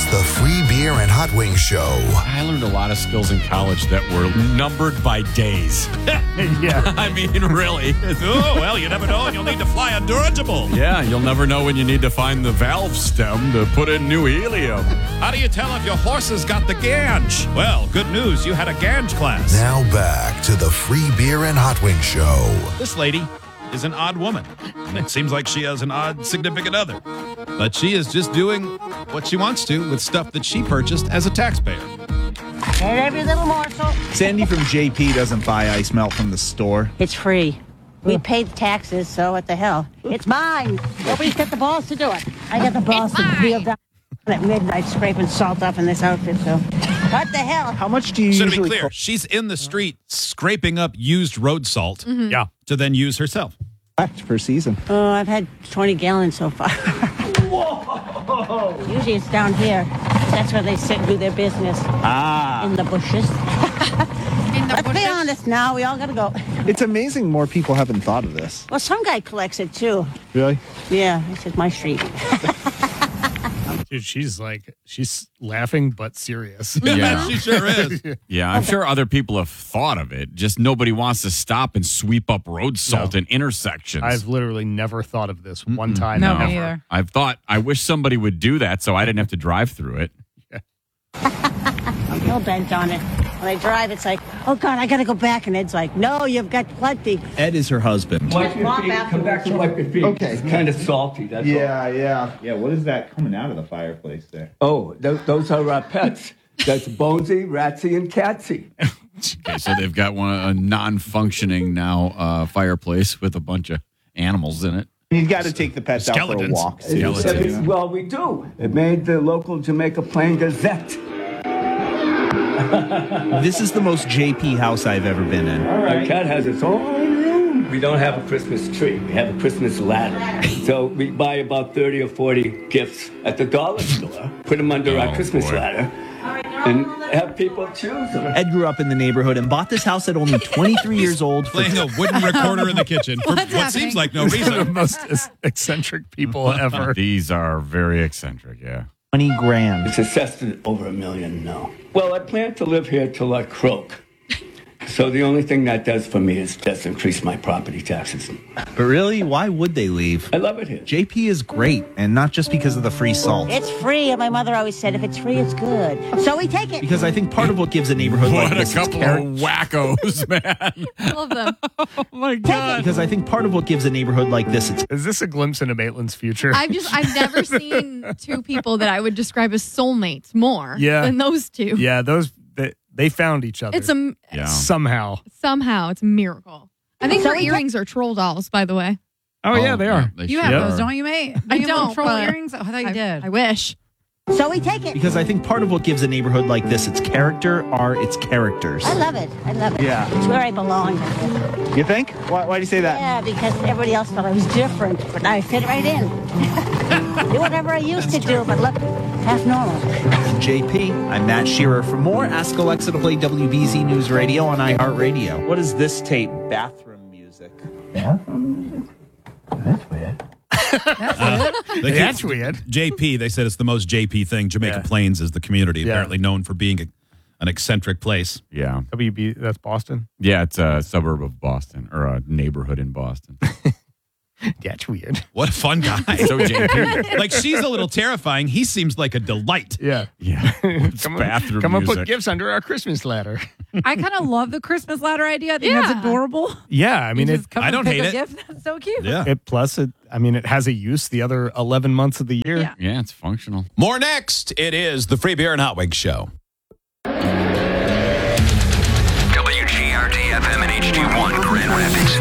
the Free Beer and Hot Wings Show. I learned a lot of skills in college that were numbered by days. Yeah. I mean, really. Oh, well, you never know, and you'll need to fly a dirigible. Yeah, you'll never know when you need to find the valve stem to put in new helium. How do you tell if your horse has got the gange? Well, good news, you had a gange class. Now back to the Free Beer and Hot Wings Show. This lady is an odd woman, and it seems like she has an odd significant other. But she is just doing what she wants to with stuff that she purchased as a taxpayer. And every little morsel. Sandy from JP doesn't buy ice melt from the store. It's free. We paid the taxes, so what the hell? It's mine. Nobody's got the balls to do it. I got the balls to wheel down at midnight scraping salt off in this outfit, so what the hell? How much do you So to usually be clear, she's in the street scraping up used road salt Yeah. to then use herself. collect per season? Oh, I've had 20 gallons so far. Whoa! Usually it's down here. That's where they sit and do their business. In the bushes. Let's be honest now. We all got to go. It's amazing more people haven't thought of this. Well, some guy collects it, too. Really? Yeah, this is my street. Dude, she's laughing but serious. Yeah. She sure is. Yeah, I'm sure other people have thought of it. Just nobody wants to stop and sweep up road salt in intersections. I've literally never thought of this one time. No, ever. me either. I've thought, I wish somebody would do that so I didn't have to drive through it. I'm hell bent on it. When I drive, it's like, oh, God, I got to go back. And Ed's like, no, you've got plenty. Ed is her husband. Wipe your feet. Come back to wipe your feet. Okay. It's kind of salty, that's all. Yeah. What is that coming out of the fireplace there? Oh, those are our pets. That's Bonesy, Ratsy, and Catsy. Okay, so they've got a non-functioning now fireplace with a bunch of animals in it. You've got to take the pets out for a Skeletons. walk. Skeletons. Well, we do. It made the local Jamaica Plain Gazette. This is the most JP house I've ever been in. Our cat has its own room. We don't have a Christmas tree. We have a Christmas ladder. So we buy about 30 or 40 gifts at the dollar store, put them under our Christmas ladder, and have people choose them. Ed grew up in the neighborhood and bought this house at only 23 years old. Playing a wooden recorder in the kitchen for what seems like no the reason. most eccentric people ever. These are very eccentric, yeah. 20 grand. It's assessed at over $1 million now. Well, I plan to live here till I croak. So the only thing that does for me is just increase my property taxes. But really, why would they leave? I love it here. JP is great, and not just because of the free salt. It's free. And my mother always said, if it's free, it's good. So we take it. Because I think part of what gives a neighborhood like What a this couple of wackos, man. I love them. Oh, my God. Because I think part of what gives a neighborhood like this, it's Is this a glimpse into Maitland's future? I've never seen two people that I would describe as soulmates more than those two. Yeah, they found each other. It's somehow. somehow it's a miracle. I think So her we earrings are troll dolls, by the way. Oh, yeah, they are. They You sure have Yeah. are. those, Don't you, mate? I don't. Troll but earrings? Oh, I thought you did. I wish. So we take it. because I think part of what gives a neighborhood like this its character are its characters. I love it. I love it. Yeah. It's where I belong. You think? Why do you say that? Yeah, because everybody else thought I was different, but I fit right in. Do whatever I used to do, but look, half normal. JP, I'm Matt Shearer. For more, ask Alexa to play WBZ News Radio on iHeartRadio. What is this tape? Bathroom music. That's weird. That's weird. JP, they said it's the most JP thing. Jamaica Plains is the community, apparently known for being an eccentric place. Yeah. WB, that's Boston? Yeah, it's a suburb of Boston, or a neighborhood in Boston. That's weird. What a fun guy. So JP. Like, she's a little terrifying. He seems like a delight. Yeah. Yeah. It's bathroom Come and music. put gifts under our Christmas ladder. I kind of love the Christmas ladder idea. I think Yeah. that's adorable. Yeah, I mean, You it, just come I and don't pick hate a it. gift. That's so cute. Yeah. it has a use the other 11 months of the year. Yeah. Yeah, it's functional. More next. It is the Free Beer and Hot Wings Show. WGRD FM and HD1 Grand Rapids.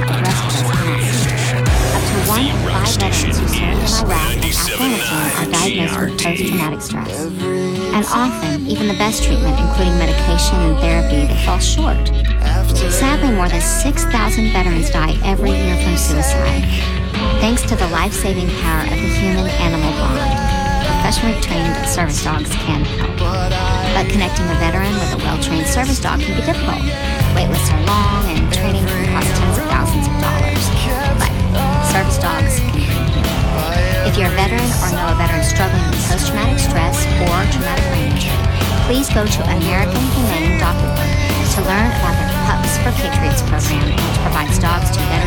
Up to 1 in 5 veterans who served in Iraq and Afghanistan are diagnosed with post-traumatic stress. And often, even the best treatment, including medication and therapy, they fall short. Sadly, more than 6,000 veterans die every year from suicide. Thanks to the life-saving power of the human-animal bond, professionally trained service dogs can help. But connecting a veteran with a well-trained service dog can be difficult. Waitlists are long and training can cost tens of thousands of dollars. But service dogs can help. If you're a veteran or know a veteran struggling with post-traumatic stress or traumatic brain injury, please go to AmericanHumane.org to learn about their Pups for Patriots program, which provides dogs to veterans